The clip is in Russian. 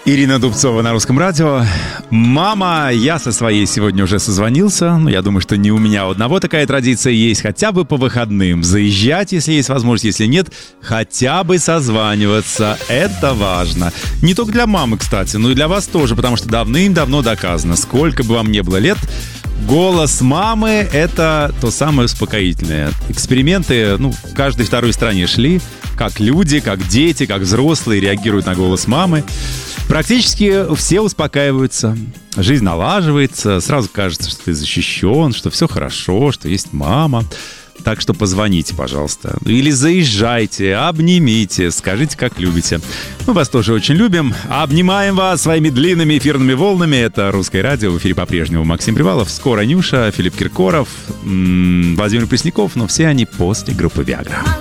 Ирина Дубцова на Русском радио. Мама, я со своей сегодня уже созвонился. Я думаю, что не у меня одного такая традиция есть. Хотя бы по выходным заезжать, если есть возможность. Если нет, хотя бы созваниваться. Это важно. Не только для мамы, кстати, но и для вас тоже. Потому что давным-давно доказано, сколько бы вам ни было лет, голос мамы — это то самое успокоительное. Эксперименты, в каждой второй стране шли. Как люди, как дети, как взрослые реагируют на голос мамы. Практически все успокаиваются. Жизнь налаживается. Сразу кажется, что ты защищен, что все хорошо, что есть мама. Так что позвоните, пожалуйста. Или заезжайте, обнимите, скажите, как любите. Мы вас тоже очень любим. Обнимаем вас своими длинными эфирными волнами. Это «Русское радио». В эфире по-прежнему Максим Привалов. Скоро Нюша, Филипп Киркоров, Владимир Пресняков. Но все они после группы «Виагра».